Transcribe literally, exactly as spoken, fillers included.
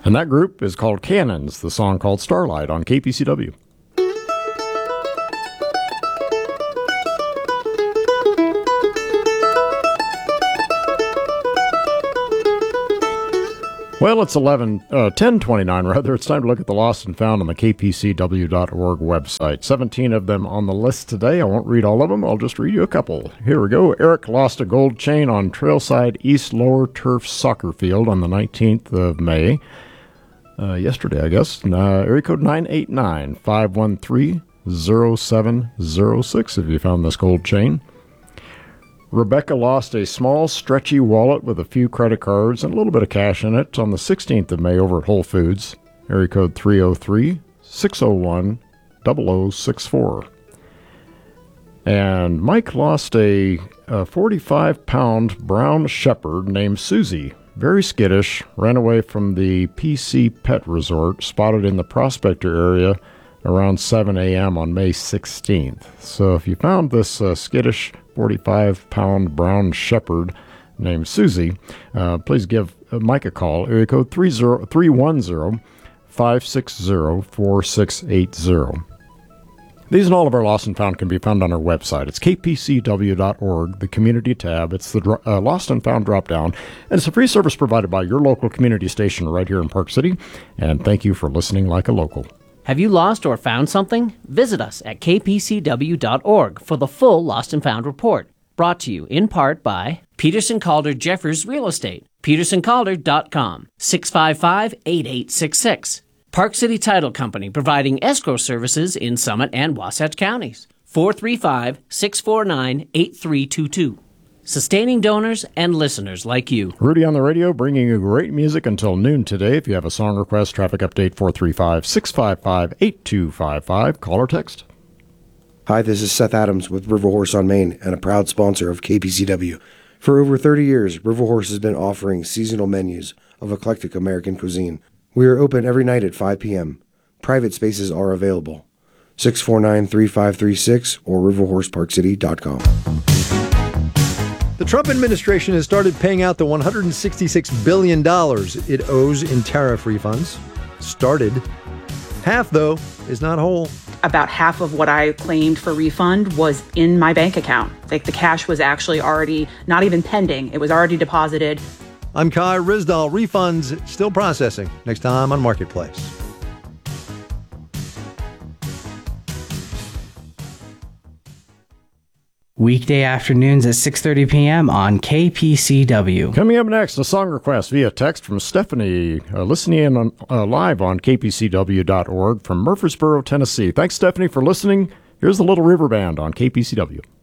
And that group is called Cannons, the song called Starlight on K P C W. Well, it's eleven, uh, ten twenty-nine rather. It's time to look at the lost and found on the K P C W dot org website. seventeen of them on the list today. I won't read all of them. I'll just read you a couple. Here we go. Eric lost a gold chain on Trailside East Lower Turf Soccer Field on the nineteenth of May. Uh, yesterday, I guess. Uh, area code nine eight nine, five one three, zero seven zero six if you found this gold chain. Rebecca lost a small, stretchy wallet with a few credit cards and a little bit of cash in it on the sixteenth of May over at Whole Foods. Area code three oh three, six oh one, zero zero six four. And Mike lost a forty-five pound brown shepherd named Susie. Very skittish, ran away from the P C Pet Resort, spotted in the Prospector area around seven a.m. on May sixteenth. So if you found this uh, skittish forty-five pound brown shepherd named Susie, uh, please give uh, Mike a call. Area code three one zero, five six zero, four six eight zero. These and all of our lost and found can be found on our website. It's K P C W dot org, the community tab. It's the uh, lost and found drop down, and it's a free service provided by your local community station right here in Park City. And thank you for listening like a local. Have you lost or found something? Visit us at K P C W dot org for the full Lost and Found report. Brought to you in part by Peterson Calder Jeffers Real Estate, peterson calder dot com, six five five, eight eight six six. Park City Title Company, providing escrow services in Summit and Wasatch counties, four three five, six four nine, eight three two two. Sustaining donors and listeners like you. Rudy on the radio, bringing you great music until noon today. If you have a song request, traffic update four three five, six five five, eight two five five. Call or text. Hi, this is Seth Adams with River Horse on Main and a proud sponsor of K P C W. For over thirty years, River Horse has been offering seasonal menus of eclectic American cuisine. We are open every night at five p.m. Private spaces are available. six four nine, three five three six or river horse park city dot com. The Trump administration has started paying out the one hundred sixty-six billion dollars it owes in tariff refunds. Started. Half, though, is not whole. About half of what I claimed for refund was in my bank account. Like the cash was actually already not even pending. It was already deposited. I'm Kai Rizdal. Refunds still processing. Next time on Marketplace. Weekday afternoons at six thirty p.m. on K P C W. Coming up next, a song request via text from Stephanie, uh, listening in on, uh, live on K P C W dot org from Murfreesboro, Tennessee. Thanks, Stephanie, for listening. Here's the Little River Band on K P C W.